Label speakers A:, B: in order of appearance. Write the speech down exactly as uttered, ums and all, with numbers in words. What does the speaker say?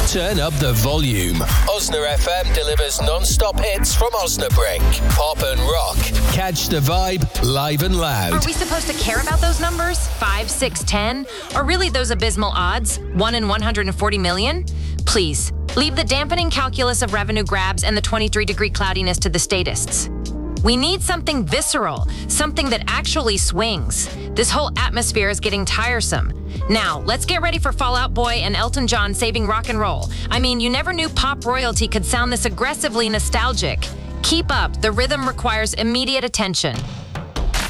A: Turn up the volume. Osna F M delivers non-stop hits from Osnabrück. Pop and rock. Catch the vibe live and loud.
B: Are we supposed to care about those numbers? Five, six, ten? Or really those abysmal odds? One in one hundred forty million? Please, leave the dampening calculus of revenue grabs and the twenty-three degree cloudiness to the statists. We need something visceral, something that actually swings. This whole atmosphere is getting tiresome. Now, let's get ready for Fall Out Boy and Elton John saving rock and roll. I mean, you never knew pop royalty could sound this aggressively nostalgic. Keep up. The rhythm requires immediate attention.